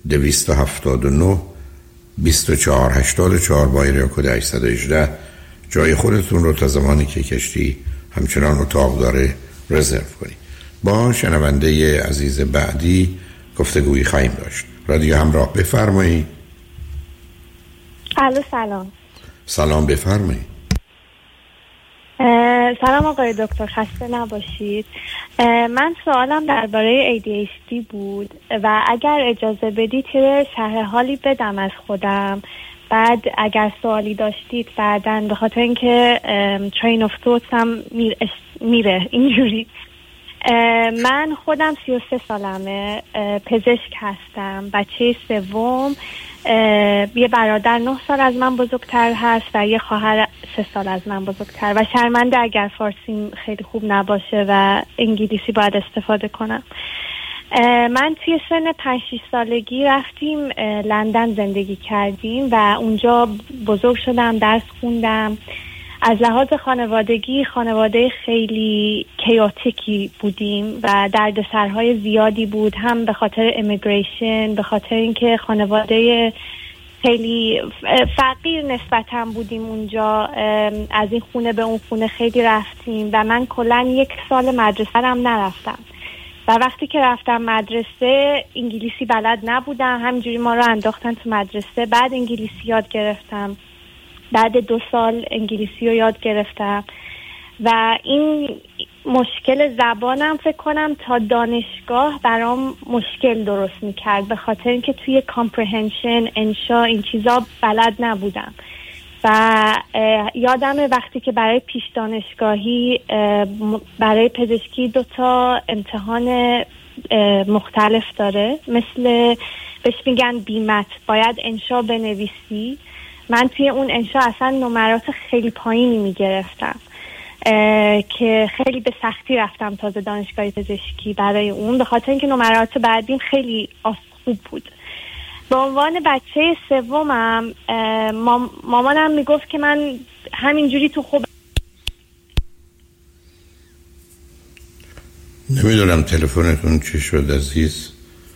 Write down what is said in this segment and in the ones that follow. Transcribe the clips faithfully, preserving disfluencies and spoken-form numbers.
دویست و هفتاد و نه بیست و چهار هشتاد و چهار با ایریا کد هشتصد و هجده جای خودتون رو تا زمانی که کشتی همچنان اتاق داره رزرو کنید. با شنونده عزیز بعدی گفتگویی خواهیم داشت. رادیو همراه، بفرمایید. الو سلام. سلام، بفرمایید. سلام آقای دکتر، خسته نباشید. من سوالم درباره ای دی اچ دی بود و اگر اجازه بدید یه شرح حالی بدم از خودم، بعد اگر سوالی داشتید بعدن، به خاطر اینکه ترین اف توتم میره اینجوری. من خودم سی و سه سالمه، پزشک هستم، بچه سوم، یه برادر نه سال از من بزرگتر هست و یه خواهر سه سال از من بزرگتر و شرمنده اگر فارسیم خیلی خوب نباشه و انگلیسی باید استفاده کنم. من توی سن پنج شش سالگی رفتیم لندن زندگی کردیم و اونجا بزرگ شدم، درس خوندم. از لحاظ خانوادگی خانواده خیلی کیوتیکی بودیم و دردسرهای زیادی بود، هم به خاطر امیگریشن، به خاطر اینکه خانواده خیلی فقیر نسبتاً بودیم اونجا. از این خونه به اون خونه خیلی رفتیم و من کلاً یک سال مدرسه هم نرفتم و وقتی که رفتم مدرسه انگلیسی بلد نبودم، همینجوری ما رو انداختن تو مدرسه. بعد انگلیسی یاد گرفتم، بعد دو سال انگلیسی رو یاد گرفتم و این مشکل زبانم فکر کنم تا دانشگاه برام مشکل درست میکرد، به خاطر اینکه توی کامپرهنشن، انشا، این چیزا بلد نبودم و یادمه وقتی که برای پیش دانشگاهی برای پزشکی دوتا امتحان مختلف داره، مثل بهش میگن بیمت، باید انشا بنویسی. من توی اون انشا اصلا نمرات خیلی پایینی میگرفتم که خیلی به سختی رفتم تازه دانشگاه پزشکی برای اون، به خاطر اینکه نمرات بعدیم خیلی خوب بود. به عنوان بچه سومم مام، مامانم میگفت که من همینجوری تو خوب. نمیدونم تلفنتون چی شد عزیز،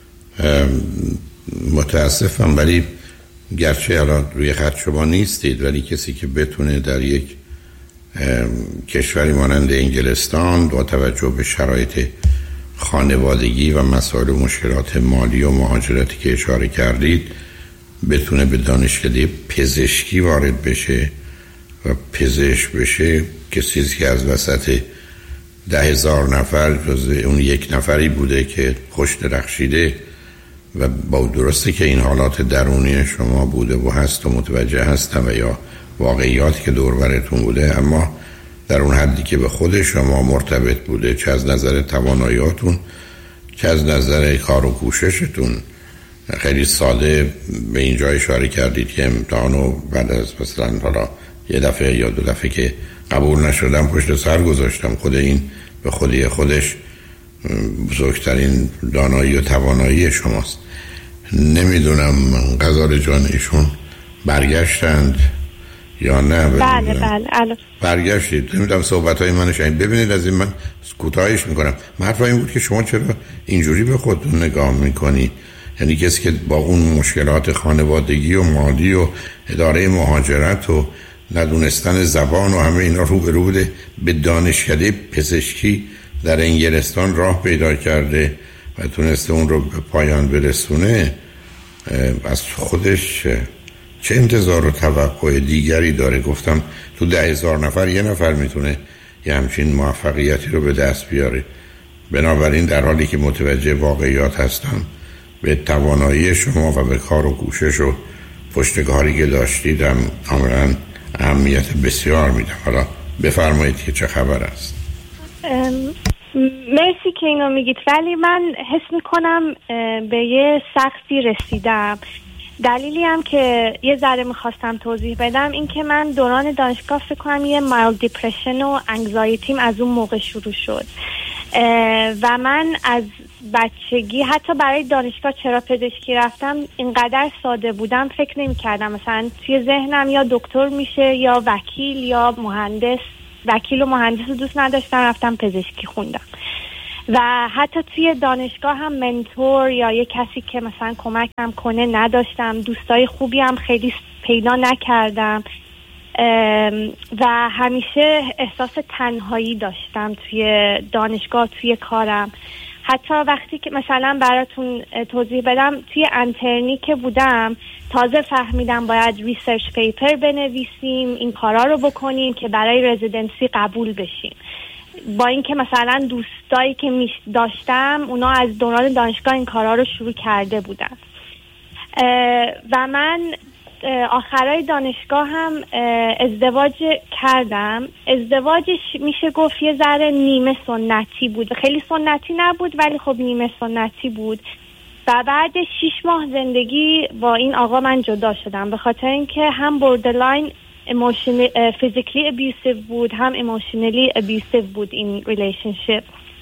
متاسفم، ولی گرچه الان روی خط شما نیستید ولی کسی که بتونه در یک کشوری مانند انگلستان با توجه به شرایط خانوادگی و مسائل و مشکلات مالی و مهاجرتی که اشاره کردید بتونه به دانشکده پزشکی وارد بشه و پزشک بشه، کسی که از وسط ده هزار نفر جز اون یک نفری بوده که خوش درخشیده و با درسته که این حالات درونی شما بوده و هست و متوجه هستم و یا واقعیاتی که دور براتون بوده، اما در اون حدی که به خود شما مرتبط بوده، چه از نظر تواناییاتون چه از نظر کار و کوششتون. خیلی ساده به اینجا اشاره کردید که امتحانو بعد از مثلا حالا یه دفعه یا دو دفعه که قبول نشدم پشت سر گذاشتم. خود این به خودی خودش بزرگترین دانایی و توانایی شماست. نمیدونم قضار جان ایشون برگشتند یا نه؟ بله بله برگشتید. نمیدونم صحبت های منش این ببینید از این من کوتاهش میکنم. حرف این بود که شما چرا اینجوری به خودتون نگاه میکنی؟ یعنی کسی که با اون مشکلات خانوادگی و مالی و اداره مهاجرت و ندونستن زبان و همه اینا رو به رو بوده، به دانشکده پزشکی در انگلستان راه پیدا کرده و تونسته اون رو به پایان برسونه، از خودش چه انتظار و توقع دیگری داره؟ گفتم تو ده هزار نفر یه نفر میتونه یه همچین موفقیتی رو به دست بیاره. بنابراین در حالی که متوجه واقعیات هستم، به توانایی شما و به کار و کوشش و پشتکاری که داشتیدم کاملا اهمیت بسیار میدم. حالا بفرمایید که چه خبر است. مرسی که اینو میگید، ولی من حس میکنم به یه سقفی رسیدم. دلیلی هم که یه ذره میخواستم توضیح بدم این که من دوران دانشگاه فکر کنم یه مایلد دیپرشن و انگزایتیم از اون موقع شروع شد و من از بچگی حتی برای دانشگاه چرا پزشکی رفتم اینقدر ساده بودم، فکر نمی کردم مثلا توی ذهنم یا دکتر میشه یا وکیل یا مهندس. وکیل و مهندس رو دوست نداشتم، رفتم پزشکی خوندم و حتی توی دانشگاه هم منتور یا یه کسی که مثلا کمکم کنه نداشتم. دوستای خوبی هم خیلی پیدا نکردم و همیشه احساس تنهایی داشتم توی دانشگاه، توی کارم. حتی وقتی که مثلا براتون توضیح بدم، توی انترنی که بودم تازه فهمیدم باید ریسرچ پیپر بنویسیم، این کارا رو بکنیم که برای رزیدنسی قبول بشیم. با اینکه مثلا دوستایی که میش داشتم اونا از دوران دانشگاه این کارا رو شروع کرده بودن و من آخرای دانشگاه هم ازدواج کردم. ازدواجش میشه گفت یه ذره نیمه سنتی بود، خیلی سنتی نبود ولی خب نیمه سنتی بود و بعد شیش ماه زندگی با این آقا من جدا شدم به خاطر اینکه هم بوردرلاین فیزیکلی ابیوسیو بود هم ایموشنالی ابیوسیو بود این ریلیشنشیپ.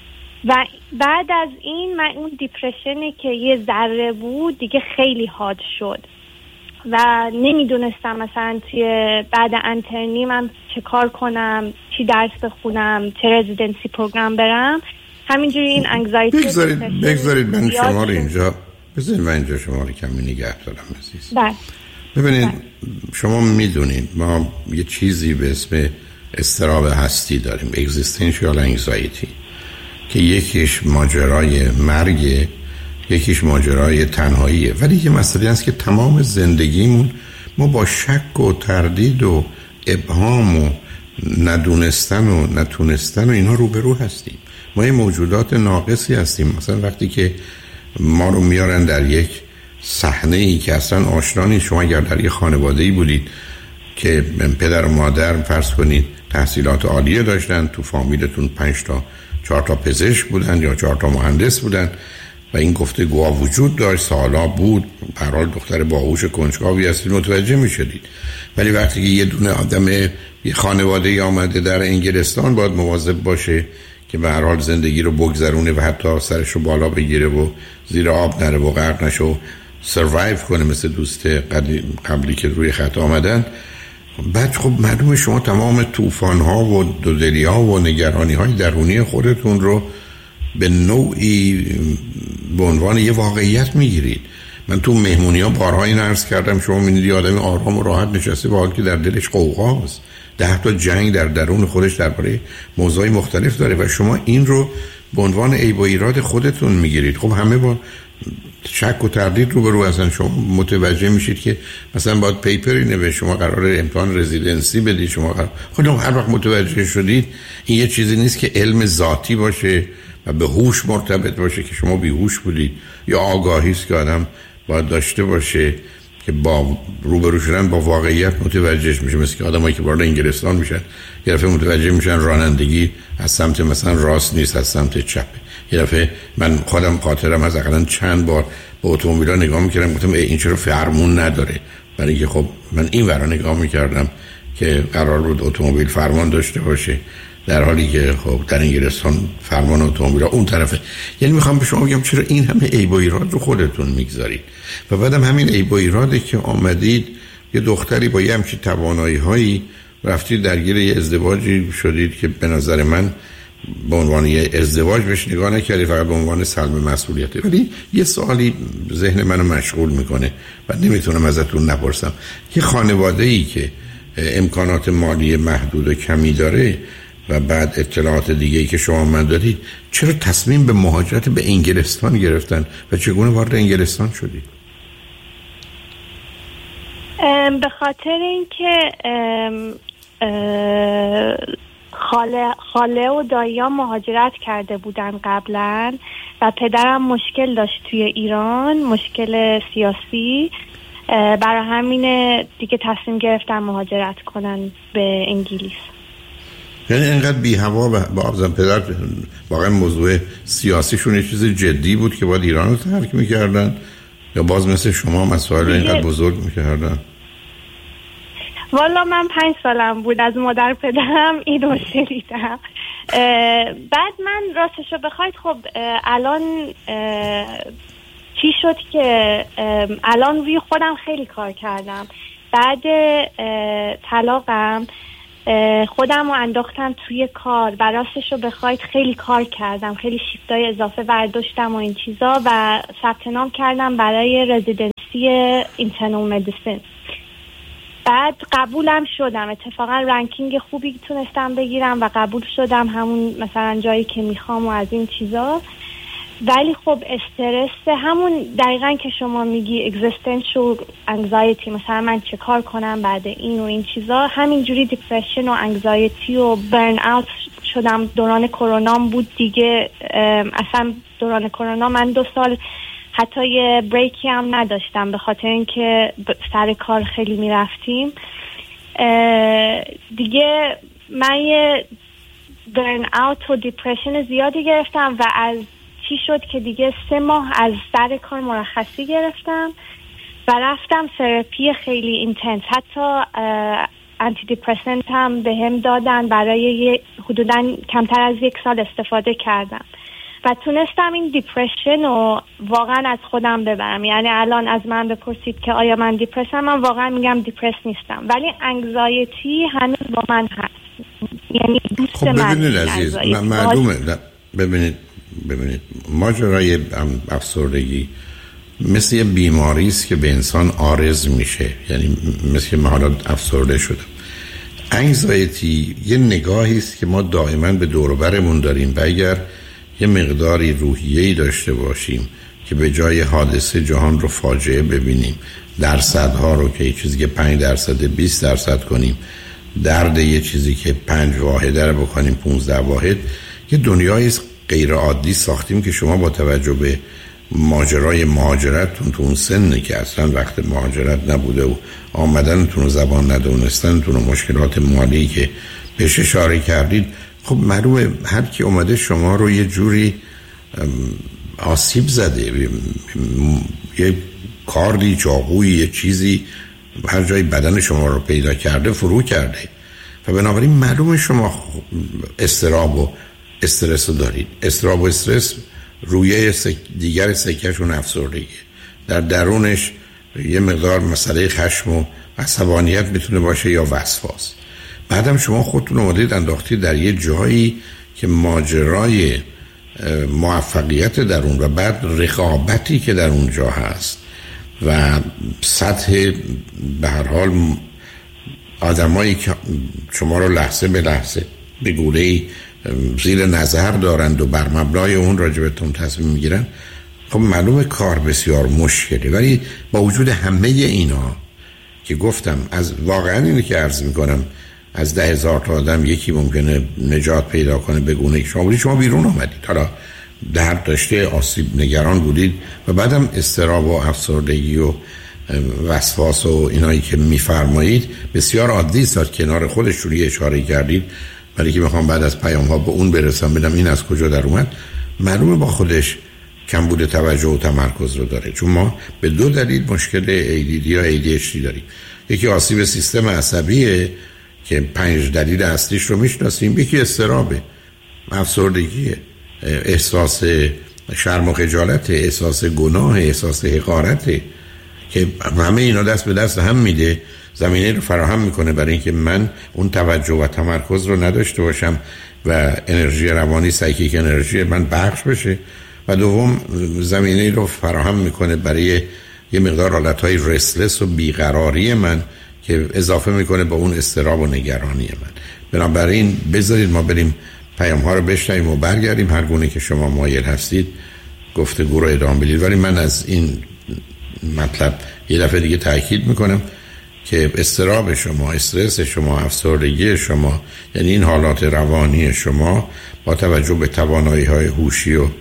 و بعد از این من اون دیپرشنی که یه ذره بود دیگه خیلی حاد شد و نمیدونستم مثلا توی بعد انترنی من چه کار کنم، چی درس بخونم، چه رزیدنسی پروگرام برم. همینجوری این انگزایتی بگذارید بگذارید من شما رو اینجا بذارید من اینجا شما رو کمی نگه دارم عزیز. بله ببینید شما میدونید ما یه چیزی به اسم اضطراب هستی داریم، اگزیستانشیال انگزایتی، که یکیش ماجرای مرگ، یکیش ماجرای تنهاییه. ولی یه مسئله هست که تمام زندگیمون ما با شک و تردید و ابهام و ندونستن و نتونستن و اینا روبرو هستیم. ما یه موجودات ناقصی هستیم. مثلا وقتی که ما رو میارن در یک صحنه ای که اصلا آشنا نیست، شما اگر در یک خانواده‌ای بودید که پدر و مادر فرض کنید تحصیلات عالیه داشتن، تو فامیلتون پنج تا چهار تا پزشک بودن یا چهار تا مهندس بودن و این گفتگوها وجود داشت، سالا بود، به هر حال دختر باهوش کنجکاوی هستید، متوجه میشدید. ولی وقتی که یه دونه آدم یه خانواده‌ای آمده در انگلستان باید مواظب باشه که به هر حال زندگی رو بگذرونه و حتی سرش رو بالا بگیره و زیر آب نره و غرق نشه و سروایو کنه مثل دوست قبلی که روی خط آمدن. بعد خب معلومه شما تمام طوفان‌ها و دودلی‌ها و نگرانی‌های درونی خودتون رو به نوعی به عنوان یه واقعیت میگیرید. من تو مهمونی‌ها بارها این عرض کردم، شما می‌بینید یه آدم آرام و راحت نشسته با حالی که در دلش قوقاست، ده تا جنگ در درون خودش درباره موضوعی مختلف داره و شما این رو به عنوان عیب و ایراد خودتون میگیرید. خب همه با شک و تردید روبرو هستن. شما متوجه میشید که مثلا باید پیپری نوشت، شما قراره امتحان رزیدنسی بدید، شما قرار خودم هر وقت متوجه شدید این یه چیزی نیست که علم ذاتی باشه و به هوش مرتبط باشه که شما بیهوش بودید، یا آگاهی است که آدم باید داشته باشه که با روبرو شدن با واقعیت متوجهش میشه. مثل که آدمایی که وارد انگلستان میشن یه دفعه متوجه میشن رانندگی از سمت مثلا راست نیست، از سمت چپه. یه دفعه من خودم خاطرم از حداقل چند بار به اتومبیلا نگاه میکردم گفتم این چرا فرمون نداره، برای اینکه خب من این ورا نگاه میکردم که قرار بود اتومبیل فرمان داشته باشه، در حالی که خب در انگلستان فرمان اتومبیل اون طرفه. یعنی میخوام به شما بگم چرا این همه عیب و ایراد رو خودتون میگذارید و بعدم همین عیب و ایراده که آمدید یه دختری با یه همچین توانایی‌هایی رفتید درگیر یه ازدواجی شدید که به نظر من به عنوان یه ازدواج بهش نگاه نکردید، فقط به عنوان سلب مسئولیته. ولی یه سوالی ذهن منو مشغول میکنه و نمیتونم ازتون نپرسم. یه خانواده‌ای که امکانات مالی محدود و کمی داره و بعد اطلاعات دیگه‌ای که شما من دادید، چرا تصمیم به مهاجرت به انگلستان گرفتن و چگونه وارد انگلستان شدید؟ به خاطر اینکه خاله خاله و دایی‌ها مهاجرت کرده بودن قبلا و پدرم مشکل داشت توی ایران، مشکل سیاسی، برای همین دیگه تصمیم گرفتن مهاجرت کنن به انگلیس. یعنی اینقدر بی هوا با آبزن پدر واقعا موضوع سیاسیشون یه چیز جدی بود که باید ایران رو ترک میکردن یا باز مثل شما مسائل اینقدر بزرگ میکردن؟ والا من پنج سالم بود از مادر پدرم اینو شنیدم. بعد من راستشو بخواید خب الان چی شد که الان روی خودم خیلی کار کردم. بعد طلاقم خودم رو انداختم توی کار و راستش رو بخواید خیلی کار کردم، خیلی شیفتای اضافه برداشتم و این چیزا و ثبت نام کردم برای رزیدنسی اینترنال مدیسین. بعد قبولم شدم، اتفاقا رنکینگ خوبی تونستم بگیرم و قبول شدم همون مثلا جایی که میخوام و از این چیزا. ولی خب استرس همون دقیقاً که شما میگی existential anxiety، مثلا من چه کار کنم بعد این و این چیزا، همینجوری دیپرشن و انگزایتی و برن اوت شدم. دوران کرونا بود دیگه، اصلا دوران کرونا من دو سال حتی یه بریکی هم نداشتم به خاطر اینکه سر کار خیلی میرفتیم دیگه. من یه برن اوت و دیپرشن زیادی گرفتم و از چی شد که دیگه سه ماه از سر کار مرخصی گرفتم و رفتم تراپی خیلی اینتنس. حتی آنتی دیپرسنت هم به هم دادن، برای حدوداً کمتر از یک سال استفاده کردم و تونستم این دیپرشن رو واقعا از خودم ببرم. یعنی الان از من بپرسید که آیا من دیپرسم، من واقعا میگم دیپرس نیستم، ولی انگزایتی هنوز با من هست. یعنی دوست خب من ببینید عزیز، معلومه. ببینید ببینید ماجرای افسردگی مثل یه بیماری است که به انسان عارض میشه، یعنی مثل ما حالا افسرده شدم. انگزایتی یه نگاهی است که ما دائما به دور و برمون داریم و اگر یه مقداری روحیه‌ای داشته باشیم که به جای حادثه جهان رو فاجعه ببینیم، درصدها رو که یه چیزی که پنج درصد بیست درصد کنیم، درد یه چیزی که پنج واحده رو بکنیم پونزده واحد، یه دنیایی غیر عادی ساختیم که شما با توجه به ماجرای مهاجرتتون تو اون سنی که اصلا وقت مهاجرت نبوده و آمدنتون و زبان ندونستنتون و مشکلات مالی که بهش اشاره کردید، خب معلومه هر کی اومده شما رو یه جوری آسیب زده، یه کاردی، چاقویی، یه چیزی هر جای بدن شما رو پیدا کرده فرو کرده و بنابراین معلومه شما اضطراب و استرس رو دارید. اضطراب و استرس رویه سک... دیگر سکهشون افسردگی، در درونش یه مقدار مسئله خشم و عصبانیت میتونه باشه یا وسواس. بعدم شما خودتون اومدید انداختید در یه جایی که ماجرای موفقیت در اون و بعد رقابتی که در اونجا هست و سطح به هر حال آدمایی که شما رو لحظه به لحظه به گوله‌ای زیر نظر دارند و بر مبنای اون راجبتون تصمیم میگیرن، خب معلومه کار بسیار مشکله. ولی با وجود همه اینا که گفتم، از واقعا اینه که عرض میکنم از ده هزار تا آدم یکی ممکنه نجات پیدا کنه به گونه که شما بودید. شما بیرون آمدید، حالا درد داشته، آسیب نگران بودید و بعدم اضطراب و افسردگی و وسواس و اینایی که میفرمایید بسیار عادی است. کنار خودش روی اشاره کردید، ولی که میخوام بعد از پیام ها به اون برسم بدم این از کجا در اومد. معلومه با خودش کمبود توجه و تمرکز رو داره، چون ما به دو دلیل مشکل ای دی دی یا ای دی اچ دی داریم. یکی آسیب سیستم عصبیه که پنج دلیل اصلیش رو میشناسیم، یکی اضطرابه، افسردگیه، احساس شرم و خجالت، احساس گناه، احساس حقارته که همه اینا دست به دست هم میده، زمینه رو فراهم میکنه برای اینکه من اون توجه و تمرکز رو نداشته باشم و انرژی روانی، سایکیک انرژی من بخش بشه، و دوم زمینه رو فراهم میکنه برای یه مقدار حالتهای رسلس و بیقراری من که اضافه میکنه به اون اضطراب و نگرانی من. بنابراین بذارید ما بریم پیام ها رو بشنویم و برگردیم. هر گونه که شما مایل هستید گفتگو رو ادامه بدید. ولی من از این مطلب یه دفعه دیگه تاکید میکنم که اضطراب شما، استرس شما، افسردگی شما، یعنی این حالات روانی شما با توجه به توانایی های هوشی و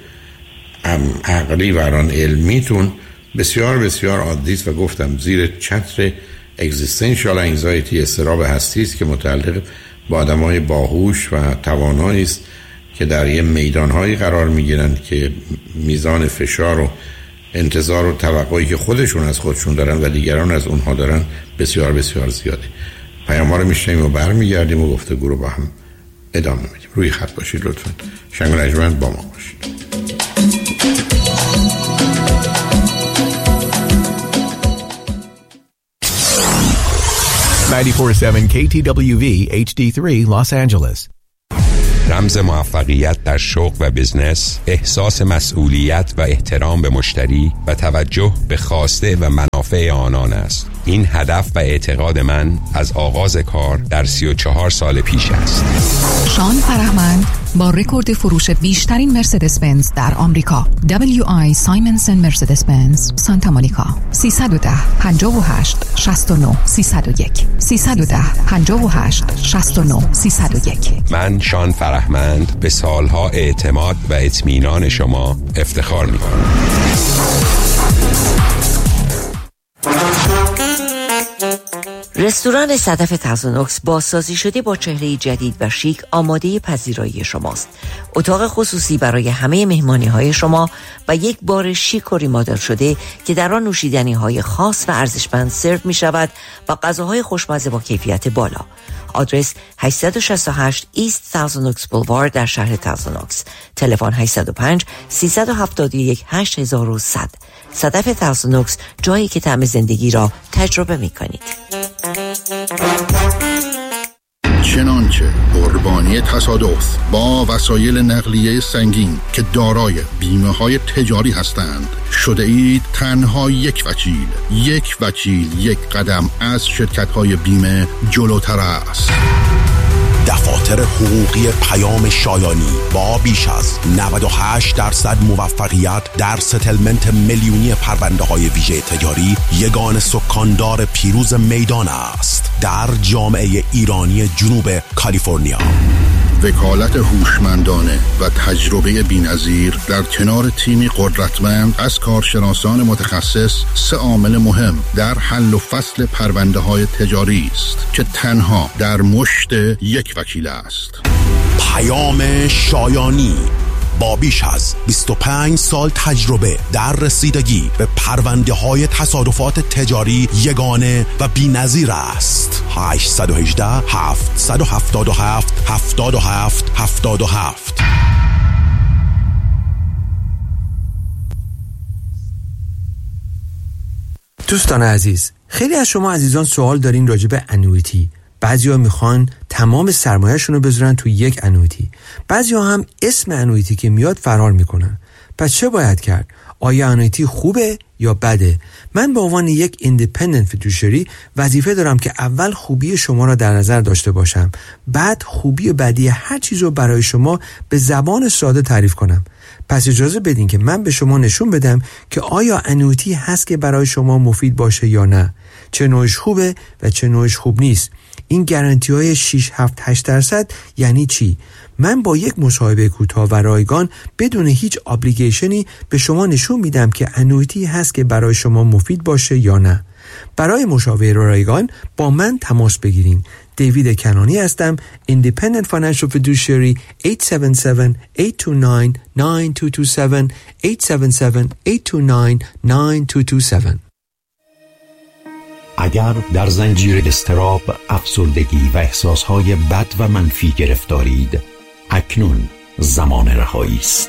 عقلی و آن علمیتون بسیار بسیار عادی است و گفتم زیر چتر اگزیستانشال انگزایتی، اضطراب هستی است که متعلق با آدمای باهوش و توانایی است که در یه میدانهایی قرار میگیرند که میزان فشار و انتظار و توقعی که خودشون از خودشون دارن و دیگران از اونها دارن بسیار بسیار زیاده. پیام ها رو میشنیم و برمیگردیم و گفتگو رو با هم ادامه میدیم. روی خط باشید لطفا. شنگ و نجمن با ما باشید. نود و چهار ممیز هفت کی تی دبلیو وی اچ دی سه Los Angeles. رمز موفقیت در شغل و بزنس، احساس مسئولیت و احترام به مشتری و توجه به خواسته و منافع آنان است. این هدف و اعتقاد من از آغاز کار در سی و چهار سال پیش است. شان فرهمند با رکورد فروش بیشترین مرسدس بنز در آمریکا، دبلیو آی سایمنسن مرسدس بنز سانتا مونیکا، سیصد و ده پنجاه و هشت شصت و نه سیصد و یک سیصد و ده پنجاه و هشت شصت و نه سیصد و یک. من شان فرهمند به سالها اعتماد و اطمینان شما افتخار می‌کنم. رستوران صدف تازونوکس بازسازی شده با چهره جدید و شیک آماده پذیرایی شماست. اتاق خصوصی برای همه مهمانی های شما و یک بار شیک و ریمادل شده که در آن نوشیدنی های خاص و ارزشمند سرو می شود و غذاهای خوشمزه با کیفیت بالا. آدرس هشت شش هشت ایست تازونوکس بولوارد در شهر تازونوکس. تلفن هشت صفر پنج سیصد و هفتاد و یک هشت هزار و صد. صدف تازونوکس، جایی که طعم زندگی را تجربه می کنید. چنانچه قربانی تصادف با وسایل نقلیه سنگین که دارای بیمه های تجاری هستند شده اید تنها یک وکیل یک وکیل یک قدم از شرکت های بیمه جلوتر است. دفاتر حقوقی پیام شایانی با بیش از نود و هشت درصد موفقیت در ستلمنت میلیونی پرونده های ویژه تجاری یگان سکاندار پیروز میدان است در جامعه ایرانی جنوب کالیفرنیا. وکالت هوشمندانه و تجربه بی‌نظیر در کنار تیمی قدرتمند از کارشناسان متخصص سه عامل مهم در حل و فصل پرونده های تجاری است که تنها در مشت یک وکیل است. پیام شایانی با بیش از بیست و پنج سال تجربه در رسیدگی به پرونده های تصادفات تجاری یگانه و بی‌نظیر است. هشت یک هشت هفت هفت هفت هفت هفت هفت هفت. دوستان عزیز، خیلی از شما عزیزان سوال دارین راجع به انویتی. بعضیا میخوان تمام سرمایه‌شون رو بذارن تو یک انویتی، بعضیا هم اسم انویتی که میاد فرار میکنن. پس چه باید کرد؟ آیا انویتی خوبه یا بده؟ من به عنوان یک ایندیپندنت فیدوشری وظیفه دارم که اول خوبی شما را در نظر داشته باشم، بعد خوبی و بدی هر چیز رو برای شما به زبان ساده تعریف کنم. پس اجازه بدین که من به شما نشون بدم که آیا انویتی هست که برای شما مفید باشه یا نه، چه نوعش خوبه و چه نوعش خوب نیست. این گارانتی های شش هفت هشت درصد یعنی چی؟ من با یک مصاحبه کوتاه و رایگان بدون هیچ ابلیگیشنی به شما نشون میدم که انویتی هست که برای شما مفید باشه یا نه. برای مشاوره رایگان با من تماس بگیرین. دیوید کنانی هستم، Independent Financial Fiduciary. هشت هفت هفت هشت دو نه نه دو دو هفت هشت هفت هفت هشت دو نه نه دو دو هفت. اگر در زنجیر اضطراب، افسردگی و احساسهای بد و منفی گرفتارید، اکنون زمان رهایی است.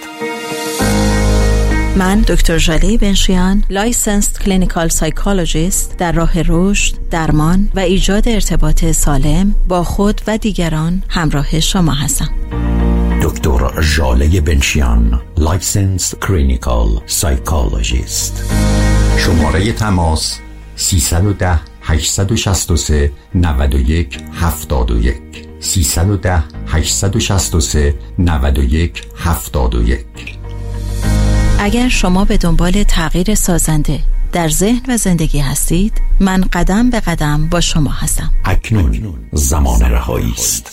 من دکتر ژاله بنشیان، لایسنسد کلینیکال سایکولوژیست، در راه رشد، درمان و ایجاد ارتباط سالم با خود و دیگران همراه شما هستم. دکتر ژاله بنشیان، لایسنسد کلینیکال سایکولوژیست. شماره تماس سیصد و ده هشتصد و شصت و سه نود و یک هفتاد و یک سیصد و ده هشتصد و شصت و سه نود و یک هفتاد و یک. اگر شما به دنبال تغییر سازنده در ذهن و زندگی هستید، من قدم به قدم با شما هستم. اکنون زمان رهایی است.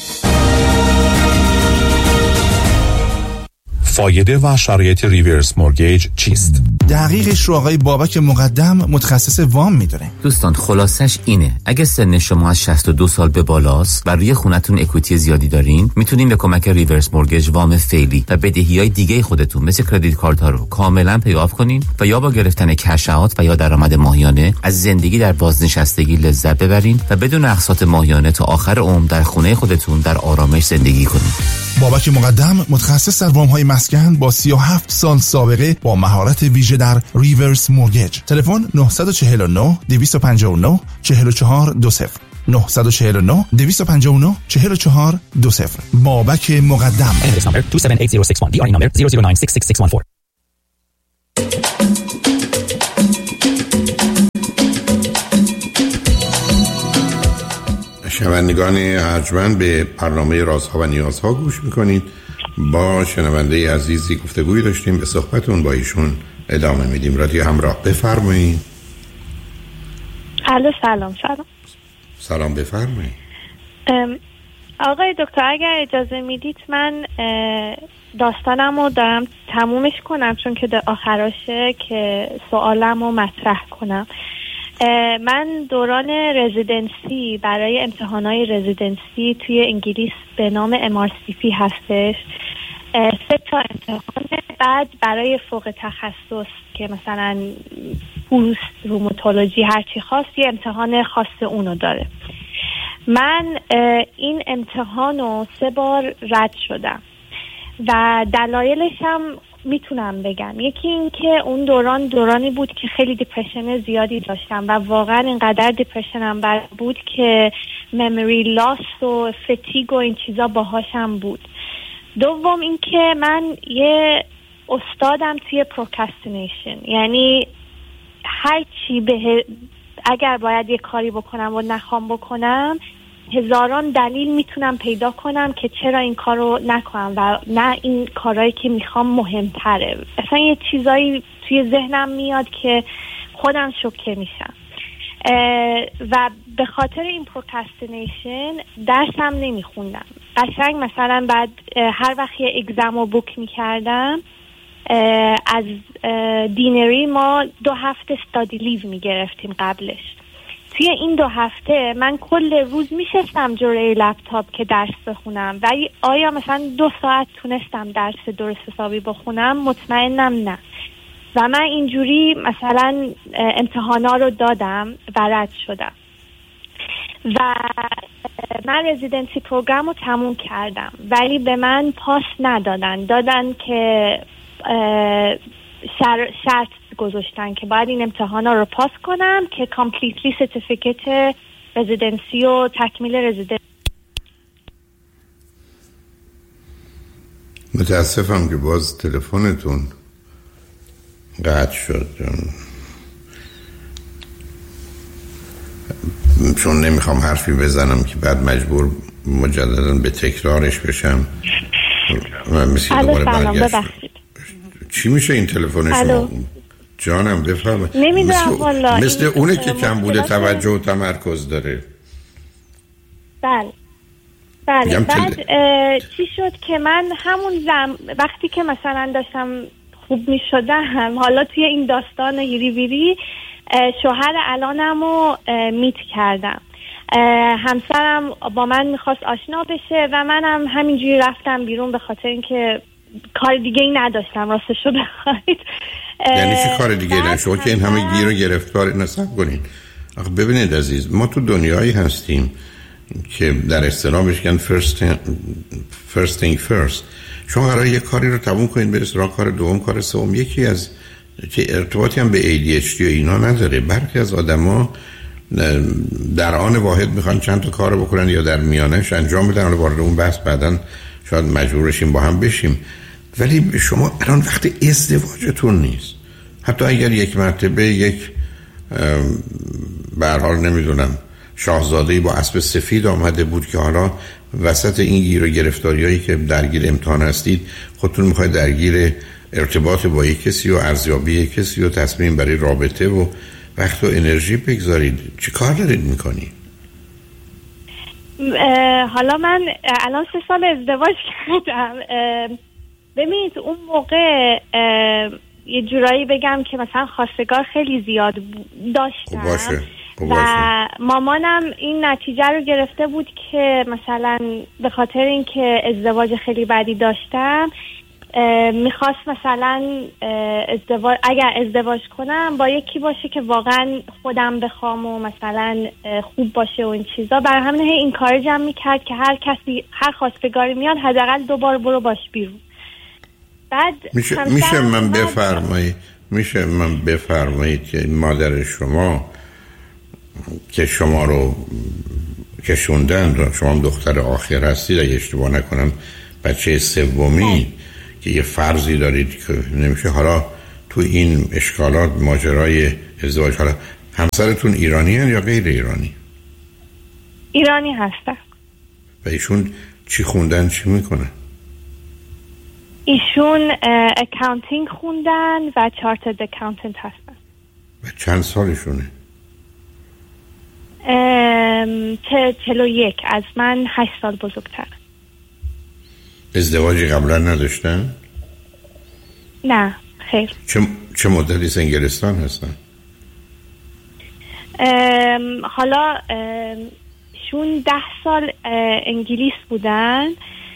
فایده و شرایط ریورس مورگیج چیست؟ دقیقش رو آقای بابک مقدم متخصص وام میدونه. دوستان خلاصش اینه، اگه سن شما از شصت و دو سال به بالاست و روی خونتون اکویتی زیادی دارین، میتونین به کمک ریورس مورگیج وام فعلی و بدهیای دیگه خودتون مثل کردیت کارت‌ها رو کاملا پی‌آف کنین و یا با گرفتن کش‌آوت و یا درآمد ماهیانه از زندگی در بازنشستگی لذت ببرین و بدون اقساط ماهیانه تا آخر عمر در خونه خودتون در آرامش زندگی کنین. بابک مقدم متخصص در وام‌های مسکن با سی و هفت سال سابقه با مهارت ویژه در ریورس مورگیج. تلفن نه چهار نه، دو پنج نه، چهار چهار دو صفر نه چهار نه دو پنج نه چهار چهار دو صفر. بابک مقدم. دو هفت هشت صفر شش یک، دی آر ای number zero zero nine six six six one four. شنوندگان ارجمند به برنامه رازها و نیازها گوش میکنید. با شنونده عزیزی گفتگوی داشتیم، به صحبتون با ایشون ادامه میدیم. رادیو همراه، بفرمایید. الو سلام. سلام سلام بفرمایید. آقای دکتر اگر اجازه میدید من داستانم رو دارم تمومش کنم، چون که در آخراشه که سوالم رو مطرح کنم. من دوران رزیدنسی برای امتحانات رزیدنسی توی انگلیس به نام ام آر سی پی هستش، سه تا امتحان. بعد برای فوق تخصص که مثلا پوست، روماتولوژی، هرچی خاص، یه امتحان خاص اونو داره. من این امتحان رو سه بار رد شدم و دلایلش هم میتونم بگم. یکی این که اون دوران دورانی بود که خیلی دیپرشن زیادی داشتم و واقعا اینقدر دیپرشنم بر بود که مموری لاس و فتیگ و این چیزا باهاشم بود. دوم این که من یه استادم توی پروکرستینیشن، یعنی هر چی به اگر باید یه کاری بکنم و نخوام بکنم، هزاران دلیل میتونم پیدا کنم که چرا این کارو نکنم و نه این کارهایی که میخوام مهمتره. اصلا یه چیزایی توی ذهنم میاد که خودم شوکه میشم و به خاطر این پروکرستینیشن درسم نمیخوندم. قشنگ مثلا بعد هر وقت یه اگزم رو بوک میکردم از دینری ما دو هفته استادی لیو میگرفتیم قبلش. توی این دو هفته من کل روز میشستم جلوی لپتاپ که درس بخونم، ولی آیا مثلا دو ساعت تونستم درس درست حسابی بخونم؟ مطمئنم نه. و من اینجوری مثلا امتحانا رو دادم و رد شدم و من رزیدنسی پروگرام رو تموم کردم، ولی به من پاس ندادن. دادن که شر... شرط گذاشتن که باید این امتحانا رو پاس کنم که کامپلیتلی سرتیفیکت رزیدنسی و تکمیل رزیدنسی. متاسفم که باز تلفنتون قطع شد، چون نمیخوام حرفی بزنم که بعد مجبور مجددا به تکرارش بشم. مثل دوباره برگشت. چی میشه این تلفن شما؟ جانم بفرمایید. نمیدونم والله. مثل اونه که کم بوده توجه و تمرکز داره. بله بله. بعد چی شد که من همون زم وقتی که مثلا داشتم خوب میشدم، حالا توی این داستان هیری ویری شوهر الانم رو میت کردم. همسرم با من میخواست آشنا بشه و منم همینجوری رفتم بیرون به خاطر اینکه کار دیگه ای نداشتم. راستشو بخواید یعنی چی کار دیگه نشو که این همه گیر و گرفتار نصب کنین؟ آخه ببینید عزیز، ما تو دنیایی هستیم که در اصطلاح میگن first first thing first. شما قراره یه کاری رو تموم کنین برس سراغ کار دوم، کار سوم. یکی از که ارتباطی هم به ای دی اچ دی و اینا نداره. برخی از آدما در آن واحد میخوان چند تا کار بکنن یا در میانش انجام بدن. حالا وارد اون بحث بعدن شاید مجبور بشیم با هم بشیم، ولی شما الان وقت ازدواجتون نیست. حتی اگر یک مرتبه یک به هر حال نمیدونم شاهزاده‌ای با اسب سفید آمده بود که حالا وسط این گیر و گرفتاریایی که درگیر امتحان هستید خودتون میخواید درگیر ارتباط با یک کسی و ارزیابی یک کسی و تصمیم برای رابطه و وقت و انرژی بگذارید، چی کار دارید میکنید؟ حالا من الان سه سال ازدواج کردم. ببینید اون موقع یه جورایی بگم که مثلا خواستگار خیلی زیاد داشتم باشه. و مامانم این نتیجه رو گرفته بود که مثلا به خاطر اینکه ازدواج خیلی بدی داشتم میخواست مثلا ازدواج اگر ازدواج کنم با یکی باشه که واقعا خودم بخوام و مثلا خوب باشه و این چیزا. برای همین این کارجم میکرد که هر کسی هر خواستگاری میاد حداقل دو بار برو باش بیرون. بعد میشه میشه من بفرمایید میشه من بفرمایید که مادر شما که شما رو کشوندن. شما هم دختر آخر هستید اگه اشتباه نکنم، بچه سومی که یه فرضی دارید که نمیشه حالا تو این اشکالات ماجرای ازدواج، حالا همسرتون ایرانی هست یا غیر ایرانی؟ ایرانی هستن. و ایشون چی خوندن، چی میکنن؟ ایشون اکاونتینگ خوندن و چارترد اکاونتنت هستن. و چند سالشونه؟ چهل و یک، از من هشت سال بزرگتر. ازدواجی قبلا نداشتن؟ نه خیر. چه, چه مدتی انگلستان هستن؟ حالا شون ده سال انگلیس بودن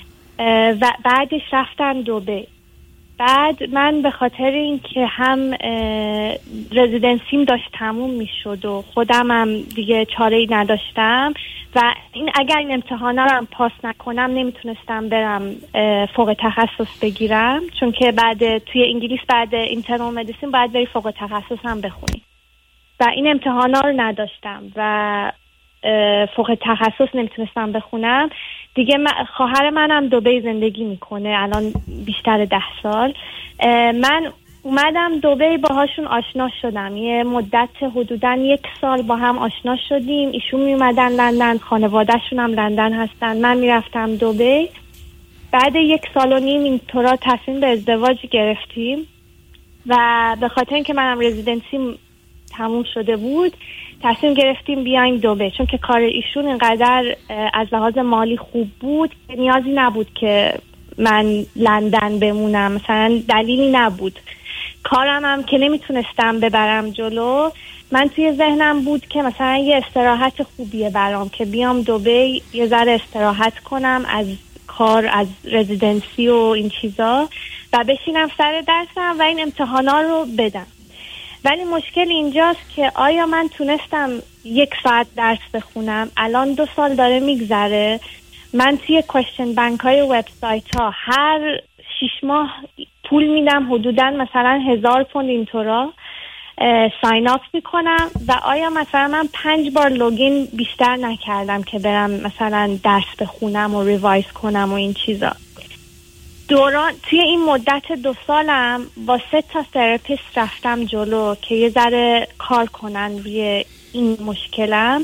و بعدش رفتن دبی. بعد من به خاطر اینکه هم رزیدنسیم داشت تموم میشد و خودم هم دیگه چاره‌ای نداشتم و این اگر این امتحانا رو هم پاس نکنم نمیتونستم برم فوق تخصص بگیرم، چون که بعد توی انگلیس بعد اینترنال مدیسین باید بری فوق تخصص هم بخونی و این امتحانا رو نداشتم و فوق تخصص نمیتونستم بخونم دیگه. خواهر منم دبی زندگی میکنه الان بیشتر ده سال. من اومدم دبی باهاشون آشنا شدم، یه مدت حدوداً یک سال با هم آشنا شدیم. ایشون میومدن لندن، خانوادهشون هم لندن هستن، من میرفتم دبی. بعد یک سال و نیم اینطورا تصمیم به ازدواج گرفتیم و به خاطر اینکه منم رزیدنسیم تموم شده بود تصمیم گرفتیم بیایم دبی، چون که کار ایشون اینقدر از لحاظ مالی خوب بود که نیازی نبود که من لندن بمونم، مثلا دلیلی نبود. کارم هم که نمیتونستم ببرم جلو، من توی ذهنم بود که مثلا یه استراحت خوبیه برام که بیام دبی یه ذره استراحت کنم از کار، از رزیدنسی و این چیزا و بشینم سر درسم و این امتحانا رو بدم. ولی مشکل اینجاست که آیا من تونستم یک ساعت درس بخونم؟ الان دو سال داره میگذره، من توی کوشن بانک های وبسایت ها هر شیش ماه پول میدم، حدوداً مثلا هزار پوند اینطورا ساین اپ میکنم و آیا مثلا من پنج بار لوگین بیشتر نکردم که برم مثلا درس بخونم و ریوایز کنم و این چیزا. دوران توی این مدت دو سالم با سه تا تراپیست رفتم جلو که یه ذره کار کنن روی این مشکلم.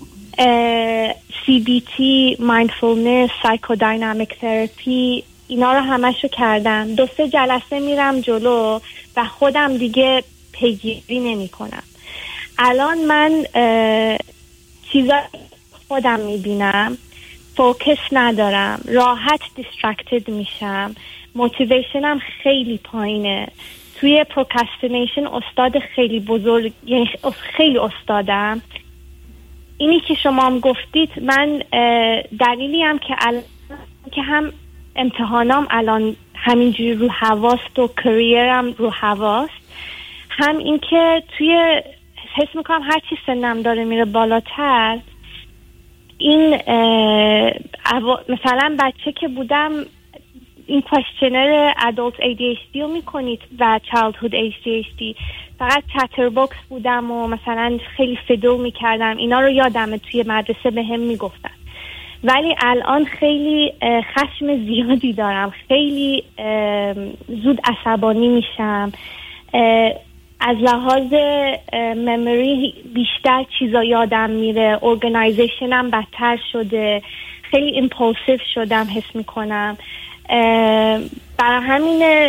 سی بی تی، مایندفولنس، سایکودینامیک تراپی، اینا رو همشو کردم. دو سه جلسه میرم جلو و خودم دیگه پیگیری نمی کنم. الان من چیزا خودم میبینم، فوکس ندارم، راحت دیسترکتد میشم، موتیویشنم خیلی پایینه. توی پروکرستینیشن استاد خیلی بزرگ، یعنی خیلی استادم. اینی که شما هم گفتید، من دلیلی هم که الان که هم امتحانام الان همینجوری رو هواست و کریرم رو هواست، هم این که توی حس میکنم هر چی سنم داره میره بالاتر، این مثلا بچه که بودم این کوشنر ادالت ای دی اچ دی رو میکنید و چایلدهود ای دی اچ دی، فقط چتر باکس بودم و مثلا خیلی فیدل میکردم. اینا رو یادمه توی مدرسه به هم میگفتن. ولی الان خیلی خشم زیادی دارم، خیلی زود عصبانی میشم، از لحاظ مموری بیشتر چیزا یادم میره، ارگنایزیشنم بدتر شده، خیلی ایمپولسیو شدم حس میکنم. برای همین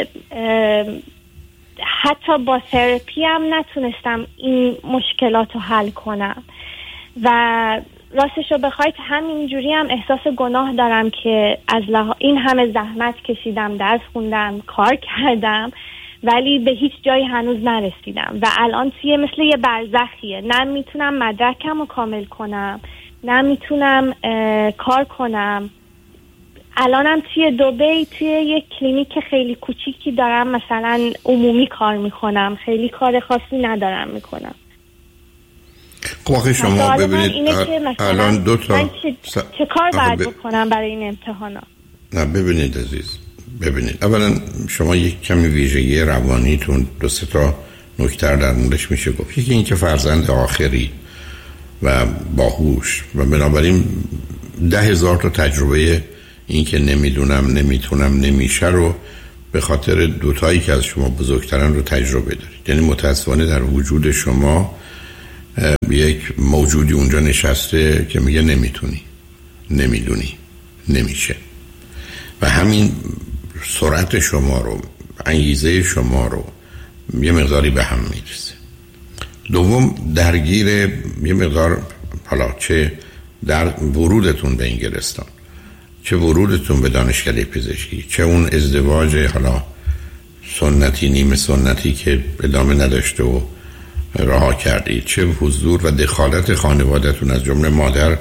حتی با تراپی هم نتونستم این مشکلات رو حل کنم و راستش رو بخواید همینجوری هم احساس گناه دارم که از لح... این همه زحمت کشیدم، درس خوندم، کار کردم، ولی به هیچ جایی هنوز نرسیدم و الان توی مثل یه برزخیه. نه میتونم مدرکم رو کامل کنم، نه میتونم کار کنم. الانم توی دبی توی یه کلینیک خیلی کوچیکی دارم مثلا عمومی کار میکنم، خیلی کار خاصی ندارم میکنم. خب آخه شما ببینید الان دو تا چه, س... چه کار باید ب... بکنم برای این امتحانا؟ نه ببینید عزیز، ببینید اولا شما یک کمی ویژگی روانیتون دو سه تا نکته در موردش میشه گفت. یکی این که فرزند آخری و باهوش و بنابراین ده هزار تا تجربه این که نمیدونم نمیتونم نمیشه رو به خاطر دوتایی که از شما بزرگترن رو تجربه دارید. یعنی متاسفانه در وجود شما یک موجودی اونجا نشسته که میگه نمیتونی، نمیدونی، نمیشه و همین سرعت شما رو، انگیزه شما رو یه مقداری به هم میرسه. دوم درگیر یه مقدار، حالا چه در ورودتون به انگلستان، چه ورودتون به دانشکده پزشکی، چه اون ازدواج حالا سنتی نیمه سنتی که ادامه نداشته و رها کردید، چه حضور و دخالت خانواده‌تون از جمله مادر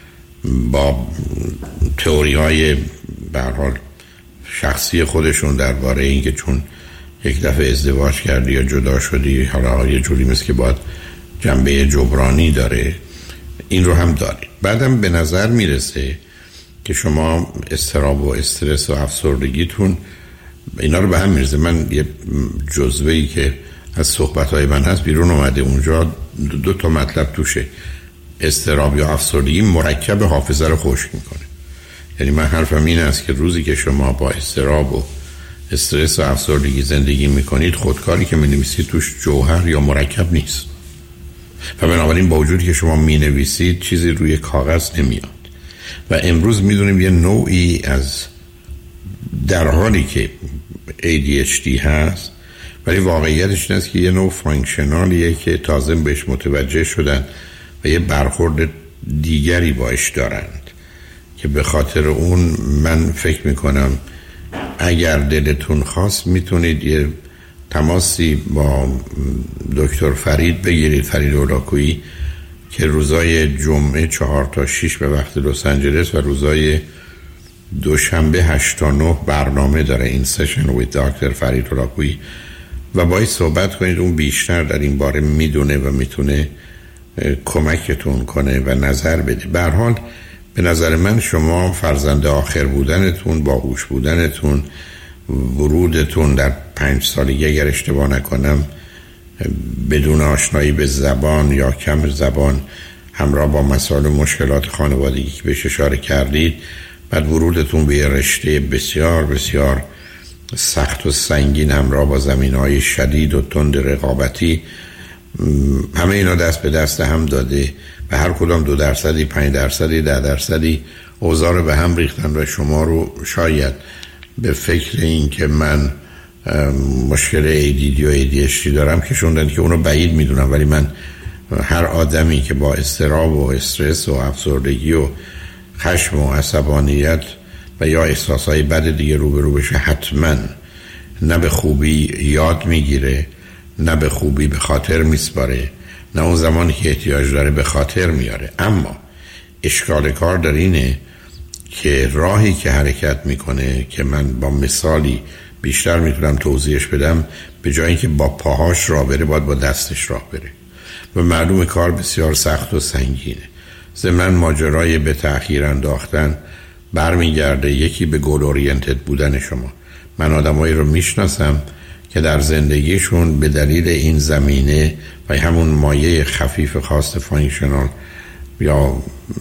با تئوری‌های به هر حال شخصی خودشون درباره اینکه چون یک دفعه ازدواج کردی یا جدا شدی حالا یه جوری مثل که باید جنبه جبرانی داره، این رو هم دارید. بعدم به نظر میرسه که شما اضطراب و استرس و افسردگیتون اینا رو به هم میرسه. من یه جزوه‌ای که از صحبت‌های من هست بیرون اومده، اونجا دو, دو تا مطلب توشه. اضطراب یا افسردگی مرکب حافظه رو خشک میکنه. یعنی من حرفم این است که روزی که شما با اضطراب و استرس و افسردگی زندگی میکنید، خودکاری که مینویسید توش جوهر یا مرکب نیست و بنابراین با وجودی که شما مینویسید چیزی روی کاغذ نمیاد. و امروز میدونیم یه نوعی از، در حالی که ای دی اچ دی هست ولی واقعیتش این است که یه نوع فانکشنالیه که تازه بهش متوجه شدن و یه برخورد دیگری باش دارند که به خاطر اون من فکر میکنم اگر دلتون خواست میتونید یه تماسی با دکتر فرید بگیرید، فرید اولاکویی، که روزای جمعه چهار تا شش به وقت لس آنجلس و روزای دوشنبه هشت تا نه برنامه داره، این سشن ویت دکتر فرید اولاکویی، و باید صحبت کنید. اون بیشتر در این باره میدونه و میتونه کمکتون کنه و نظر بده. به هر حال به نظر من شما فرزند آخر بودنتون، باهوش بودنتون، ورودتون در پنج سالگی اگر اشتباه نکنم بدون آشنایی به زبان یا کم زبان همراه با مسائل مشکلات خانوادگی که بهش اشاره کردید، بعد ورودتون به رشته بسیار بسیار سخت و سنگین همراه با زمینهای شدید و تند رقابتی، همه اینا دست به دست هم داده و هر کدام دو درصدی، پنج درصدی، ده درصدی اوضاع رو به هم ریختن و شما رو شاید به فکر این که من مشکل ای دی دی و ای دی اچ دی دارم کشوندن که اونو بعید میدونم. ولی من هر آدمی که با اضطراب و استرس و افسردگی و خشم و عصبانیت و یا احساسهای بد دیگه روبرو بشه حتما نه به خوبی یاد میگیره، نه به خوبی به خاطر میسپاره، نه اون زمانی که احتیاج داره به خاطر میاره. اما اشکال کار در اینه که راهی که حرکت میکنه که من با مثالی بیشتر میتونم توضیحش بدم، به جایی که با پاهاش راه بره باید با دستش راه بره و معلوم کار بسیار سخت و سنگینه. ضمن ماجرای به تأخیر انداختن برمیگرده یکی به گول اورینتد بودن شما. من آدمایی رو میشناسم که در زندگیشون به دلیل این زمینه و همون مایه خفیف خاص فانکشنال یا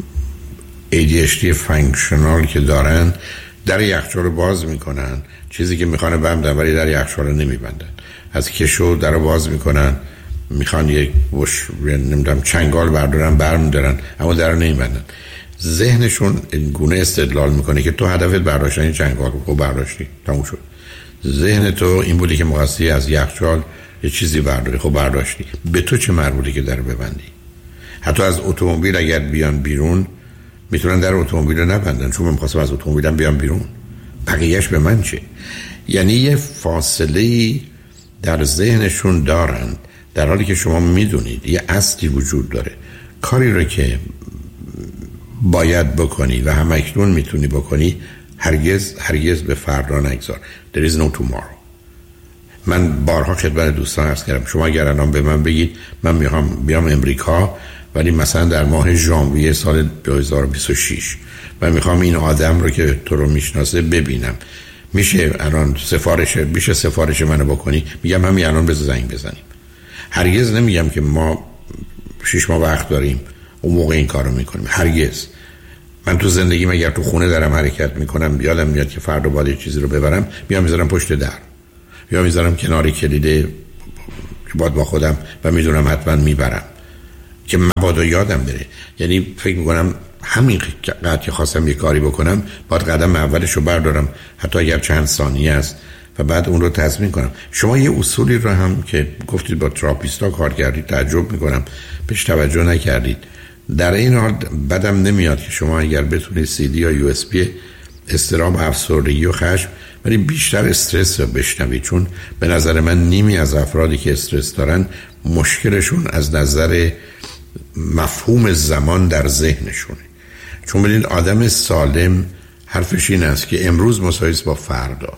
ای دی اچ دی فانکشنال که دارن در یخچال رو باز میکنن، چیزی که میخوان ببندن ولی در یخچال رو نمیبندن. از کشو در رو باز میکنن، میخوان یک وش نمیدونم چنگال بردارن برمیدارن اما در رو نمیبندن. ذهنشون این گونه استدلال میکنه که تو هدفت برداشتن چنگال رو برداشتی، تموم شد. ذهن تو این بودی که مقصدی از یخچال یه چیزی برداری، خب برداشتی، به تو چه مربوطه که در ببندی؟ حتی از اتومبیل اگر بیان بیرون میتونن در اتومبیل رو نبندن چون من می‌خواستم از اتومبیلم بیام بیرون، بقیهش به من چه؟ یعنی یه فاصله در ذهنشون دارن در حالی که شما میدونید یه اصلی وجود داره. کاری رو که باید بکنی و هم اکنون میتونی بکنی هرگز هرگز به فردا نگذار. There is no tomorrow. من بارها خدمت دوستان عرض کردم شما اگر الان به من بگید من میخوام بیام امریکا ولی مثلا در ماه ژانویه سال دو هزار و بیست و شش من میخوام این آدم رو که تو رو میشناسه ببینم، میشه الان سفارش میشه سفارش منو بکنی؟ میگم همین الان بذار زنگ بزنیم. هرگز نمیگم که ما شش ماه وقت داریم، اون موقع این کارو میکنیم. هرگز. من تو زندگیم اگر تو خونه دارم حرکت میکنم یادم میاد که فردا باید یه چیزی رو ببرم، میام میذارم پشت در یا میذارم کنار کلیده که باید با خودم و میدونم حتما میبرم که مبادا یادم بره. یعنی فکر میکنم همین قدر که خواستم یه کاری بکنم باید قدم اولش رو بردارم، حتی اگر چند ثانیه است، و بعد اون رو تضمین کنم. شما یه اصولی رو هم که گفتید با تراپیستا کار کردید تعجب میکنم بهش توجه نکردید. در این حال بدم نمیاد که شما اگر بتونید سی دی یا یو اس بی اضطراب، افسردگی و خشم، ولی بیشتر استرس رو بشنوید، چون به نظر من نیمی از افرادی که استرس دارن مشکلشون از نظر مفهوم زمان در ذهنشونه. چون ببینید آدم سالم حرفش این است که امروز مساوی با فردا،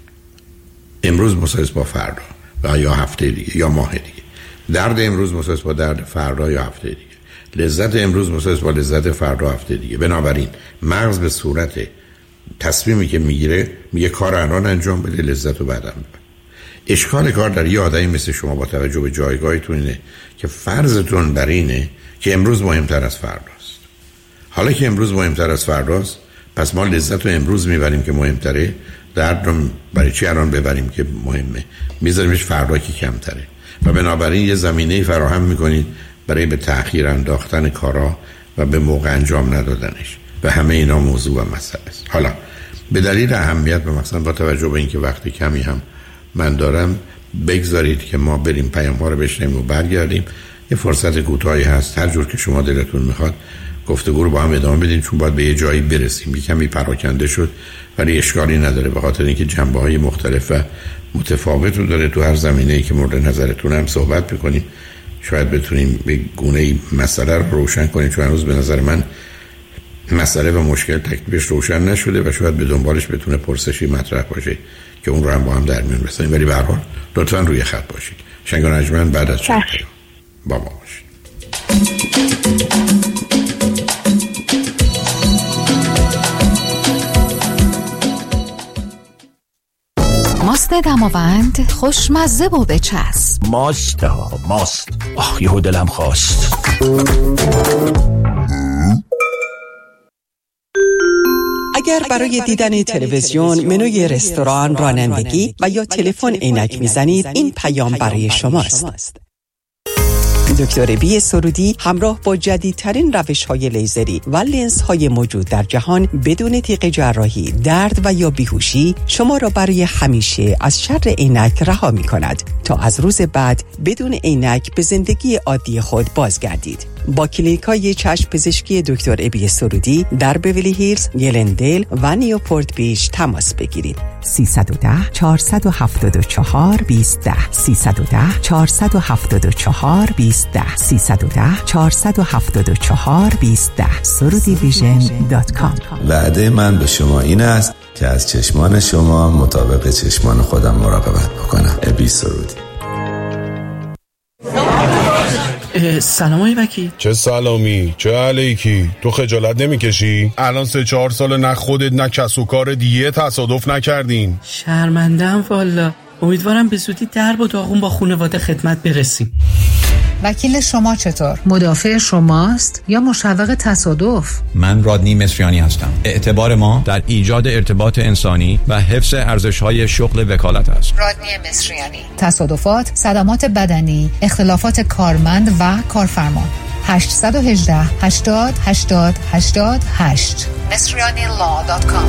امروز مساوی با فردا و یا هفته دیگه یا ماه دیگه، درد امروز مساوی با درد فردا یا هفته دیگه، لذت امروز مساوی با لذت فردا هفته دیگه. بنابراین مغز به صورت تصمیمی که میگیره میگه کار الان انجام بده، لذت رو بعداً ببر. اشکال کار در یه آدمی مثل شما با توجه به جایگاهتون اینه که فرضتون بر اینه که امروز مهمتر از فرداست. حالا که امروز مهمتر از فرداست، پس ما لذت رو امروز میبریم که مهمتره، درد رو برای چی الان ببریم که مهمه، میذاریمش فردا که کمتره، و بنابراین یه زمینه فراهم میکنید برای به تأخیر انداختن کارا و به موقع انجام ندادنش، و همه اینا موضوع و مسئله است. حالا به دلیل اهمیت و مثلا با توجه به اینکه وقت کمی هم من دارم، بگذارید که ما بریم پیام‌ها رو بشنویم و برگردیم. یه فرصت کوتاهی هست، هر جور که شما دلتون میخواد گفتگو رو با هم ادامه بدیم، چون باید به یه جایی برسیم. یه کمی پراکنده شد ولی اشکالی نداره، به خاطر اینکه جنبه‌های مختلف و متفاوت رو داره. تو هر زمینه‌ای که مورد نظرتون هم صحبت می‌کنیم، شاید بتونیم به گونه‌ای مسئله رو روشن کنیم، چون هنوز به نظر من مسئله و مشکل تکلیفش روشن نشده و شاید به دنبالش بتونه پرسشی مطرح باشه که اون رو هم با هم در میون بذاریم. ولی به هر حال لطفاً روی خط باشید. شنگ و نجمن بعد از چند پیام با ما باشید. ماست دماوند خوشمزه و بچسب. ماست ها ماست. آخ یهو دلم خواست. اگر برای دیدن تلویزیون، منوی رستوران، رانندگی و یا تلفن عینک میزنید، این پیام برای شماست. دکتر بی سرودی همراه با جدیدترین روش‌های لیزری و لنزهای موجود در جهان بدون تیغ جراحی، درد و یا بیهوشی شما را برای همیشه از شر عینک رها می‌کند تا از روز بعد بدون عینک به زندگی عادی خود بازگردید. با کلینیک‌های چشم پزشکی دکتر ابی سرودی در بیولی هیلز، گلندیل و نیوپورت بیچ تماس بگیرید. سیصد و ده چهارصد و هفتاد و چهار بیست ده سیصد و ده چهارصد و هفتاد و چهار بیست ده سیصد و ده چهارصد و هفتاد و چهار بیست ده سرودی ویژن دات کام. وعده من به شما این است که از چشمان شما مطابق چشمان خودم مراقبت بکنم. ابی سرودی. سلام آقای وکیل. چه سلامی، چه علیکی؟ تو خجالت نمیکشی؟ الان سه چهار سال نه خودت نه کس و کار دیگه تصادف نکردین. شرمندم والا. امیدوارم به زودی درب و داغون با خانواده خدمت برسیم. وکیل شما چطور؟ مدافع شماست یا مشوق تصادف؟ من رادنی مصریانی هستم. اعتبار ما در ایجاد ارتباط انسانی و حفظ ارزش‌های شغل وکالت است. رادنی مصریانی. تصادفات، صدمات بدنی، اختلافات کارمند و کارفرما. هشت یک هشت هشتاد هشتاد هشتاد هشت مصریانی لا دات کام.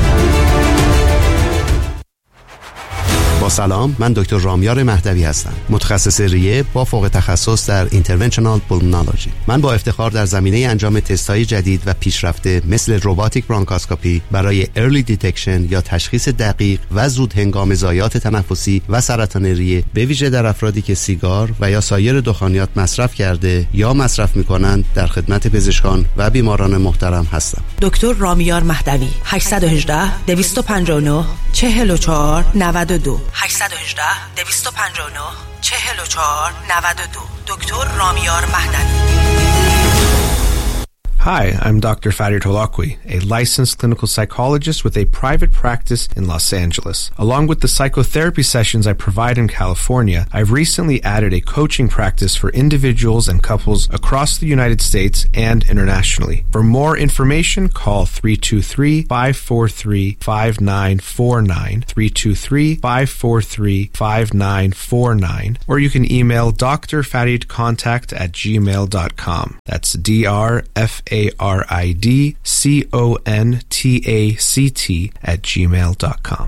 با سلام، من دکتر رامیار مهدوی هستم، متخصص ریه با فوق تخصص در اینترونشنال پولمونولوژی. من با افتخار در زمینه انجام تست‌های جدید و پیشرفته مثل روباتیک برونکاسکوپی برای ارلی دیتکشن یا تشخیص دقیق و زود هنگام ضایعات تنفسی و سرطان ریه، به ویژه در افرادی که سیگار و یا سایر دخانیات مصرف کرده یا مصرف می‌کنند، در خدمت پزشکان و بیماران محترم هستم. دکتر رامیار مهدوی. هشت یک هشت دویست و پنجاه و نه چهل و چهار نود و دو هشت یک هشت دویست و پنجاه و نه چهل و چهار نود و دو. دکتر رامیار مهدوی. Hi, I'm Doctor Farid Holakwi, a licensed clinical psychologist with a private practice in Los Angeles. Along with the psychotherapy sessions I provide in California, I've recently added a coaching practice for individuals and couples across the United States and internationally. For more information, call three two three, five four three, five nine four nine, three two three, five four three, five nine four nine, or you can email drfaridcontact at gmail dot com. That's D R F A R I D C O N T A C T at gmail dot com.